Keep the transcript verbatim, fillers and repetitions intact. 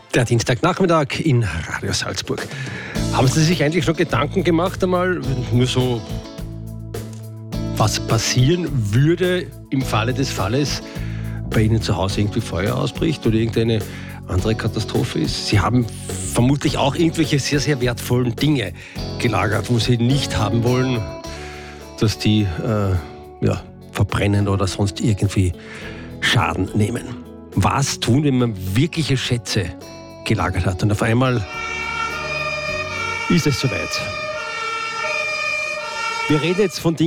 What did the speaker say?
Der Dienstagnachmittag in Radio Salzburg. Haben Sie sich eigentlich schon Gedanken gemacht, einmal nur so, was passieren würde im Falle des Falles, bei Ihnen zu Hause irgendwie Feuer ausbricht oder irgendeine andere Katastrophe ist? Sie haben vermutlich auch irgendwelche sehr, sehr wertvollen Dinge gelagert, wo Sie nicht haben wollen, dass die äh, ja, verbrennen oder sonst irgendwie Schaden nehmen. Was tun, wenn man wirkliche Schätze gelagert hat und auf einmal ist es soweit? Wir reden jetzt von Dingen,